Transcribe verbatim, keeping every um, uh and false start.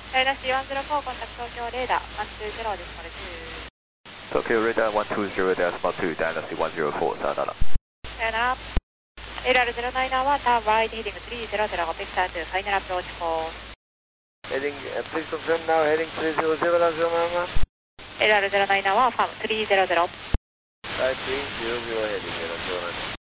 ダイナシーいちゼロフォー、コンタクト東京レーダーいちにゼロデシマルに。 東京レーダーいちにゼロデシマルに、ダイナシーいちゼロフォー、さよなら。 さよなら。エルアールゼロナインワン、ターンライトヘディングさんゼロゼロご、ピクサーツー、ファイナルアプローチフォー。 Heading, uh, please confirm now, heading three zero zero, Lama. エルアールゼロナインワン、ファームさんゼロゼロ。 はい、three zero zero heading, よろしくお願いします。